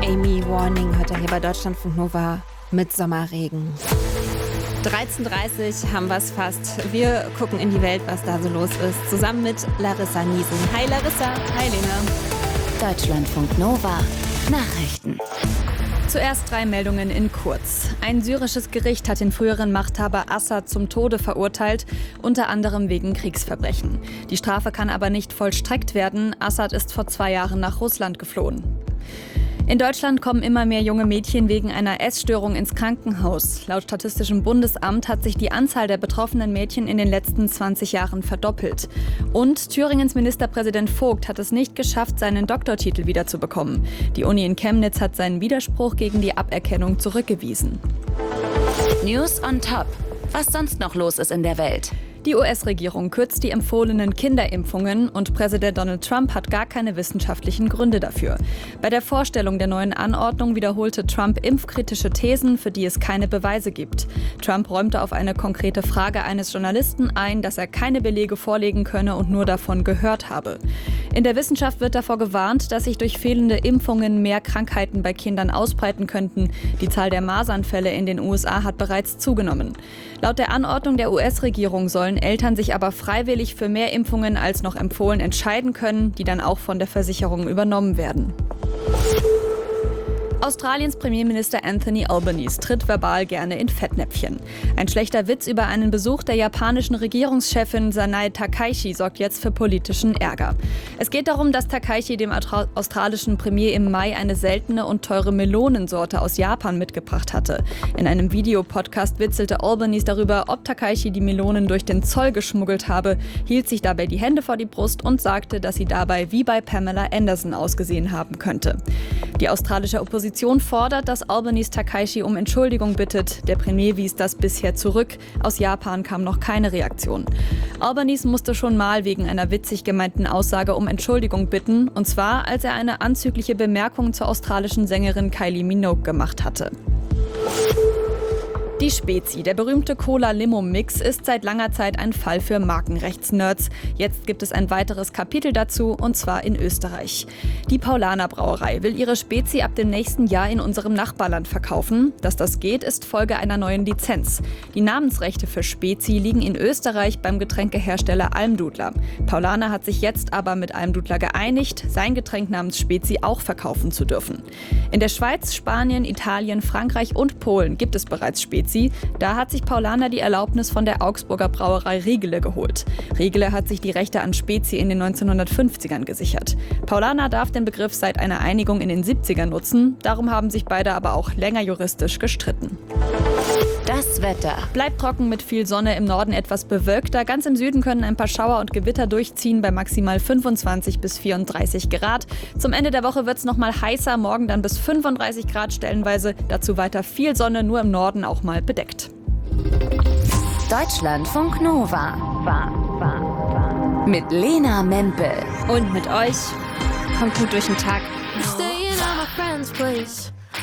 Amy Warning heute hier bei Deutschlandfunk Nova mit Sommerregen. 13:30 haben wir es fast. Wir gucken in die Welt, was da so los ist, zusammen mit Larissa Niesen. Hi Larissa. Hi Lena. Deutschlandfunk Nova Nachrichten. Zuerst 3 Meldungen in kurz. Ein syrisches Gericht hat den früheren Machthaber Assad zum Tode verurteilt, unter anderem wegen Kriegsverbrechen. Die Strafe kann aber nicht vollstreckt werden. Assad ist vor 2 Jahren nach Russland geflohen. In Deutschland kommen immer mehr junge Mädchen wegen einer Essstörung ins Krankenhaus. Laut Statistischem Bundesamt hat sich die Anzahl der betroffenen Mädchen in den letzten 20 Jahren verdoppelt. Und Thüringens Ministerpräsident Vogt hat es nicht geschafft, seinen Doktortitel wiederzubekommen. Die Uni in Chemnitz hat seinen Widerspruch gegen die Aberkennung zurückgewiesen. News on Top. Was sonst noch los ist in der Welt? Die US-Regierung kürzt die empfohlenen Kinderimpfungen und Präsident Donald Trump hat gar keine wissenschaftlichen Gründe dafür. Bei der Vorstellung der neuen Anordnung wiederholte Trump impfkritische Thesen, für die es keine Beweise gibt. Trump räumte auf eine konkrete Frage eines Journalisten ein, dass er keine Belege vorlegen könne und nur davon gehört habe. In der Wissenschaft wird davor gewarnt, dass sich durch fehlende Impfungen mehr Krankheiten bei Kindern ausbreiten könnten. Die Zahl der Masernfälle in den USA hat bereits zugenommen. Laut der Anordnung der US-Regierung sollen Eltern sich aber freiwillig für mehr Impfungen als noch empfohlen entscheiden können, die dann auch von der Versicherung übernommen werden. Australiens Premierminister Anthony Albanese tritt verbal gerne in Fettnäpfchen. Ein schlechter Witz über einen Besuch der japanischen Regierungschefin Sanai Takaichi sorgt jetzt für politischen Ärger. Es geht darum, dass Takaichi dem australischen Premier im Mai eine seltene und teure Melonensorte aus Japan mitgebracht hatte. In einem Videopodcast witzelte Albanese darüber, ob Takaichi die Melonen durch den Zoll geschmuggelt habe, hielt sich dabei die Hände vor die Brust und sagte, dass sie dabei wie bei Pamela Anderson ausgesehen haben könnte. Die australische Opposition fordert, dass Albanese Takaichi um Entschuldigung bittet. Der Premier wies das bisher zurück. Aus Japan kam noch keine Reaktion. Albanese musste schon mal wegen einer witzig gemeinten Aussage um Entschuldigung bitten. Und zwar, als er eine anzügliche Bemerkung zur australischen Sängerin Kylie Minogue gemacht hatte. Die Spezi, der berühmte Cola-Limo-Mix, ist seit langer Zeit ein Fall für Markenrechtsnerds. Jetzt gibt es ein weiteres Kapitel dazu, und zwar in Österreich. Die Paulaner Brauerei will ihre Spezi ab dem nächsten Jahr in unserem Nachbarland verkaufen. Dass das geht, ist Folge einer neuen Lizenz. Die Namensrechte für Spezi liegen in Österreich beim Getränkehersteller Almdudler. Paulaner hat sich jetzt aber mit Almdudler geeinigt, sein Getränk namens Spezi auch verkaufen zu dürfen. In der Schweiz, Spanien, Italien, Frankreich und Polen gibt es bereits Spezi. Da hat sich Paulaner die Erlaubnis von der Augsburger Brauerei Riegele geholt. Riegele hat sich die Rechte an Spezi in den 1950ern gesichert. Paulaner darf den Begriff seit einer Einigung in den 70ern nutzen. Darum haben sich beide aber auch länger juristisch gestritten. Das Wetter. Bleibt trocken mit viel Sonne, im Norden etwas bewölkter. Ganz im Süden können ein paar Schauer und Gewitter durchziehen bei maximal 25 bis 34 Grad. Zum Ende der Woche wird es noch mal heißer, morgen dann bis 35 Grad stellenweise. Dazu weiter viel Sonne, nur im Norden auch mal bedeckt. Deutschlandfunk Nova. Mit Lena Mempel. Und mit euch. Kommt gut durch den Tag. Staying at my friend's place.